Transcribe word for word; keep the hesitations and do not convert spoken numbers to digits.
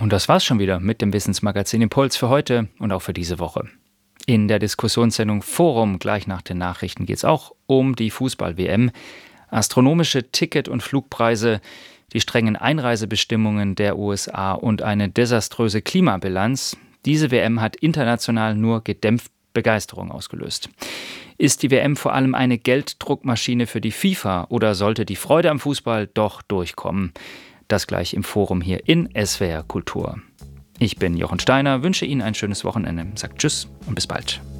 Und das war's schon wieder mit dem Wissensmagazin Impuls für heute und auch für diese Woche. In der Diskussionssendung Forum gleich nach den Nachrichten geht es auch um die Fußball-W M, astronomische Ticket- und Flugpreise, die strengen Einreisebestimmungen der U S A und eine desaströse Klimabilanz. Diese W M hat international nur gedämpft Begeisterung ausgelöst. Ist die W M vor allem eine Gelddruckmaschine für die FIFA oder sollte die Freude am Fußball doch durchkommen? Das gleich im Forum hier in S W R Kultur. Ich bin Jochen Steiner, wünsche Ihnen ein schönes Wochenende, sagt Tschüss und bis bald.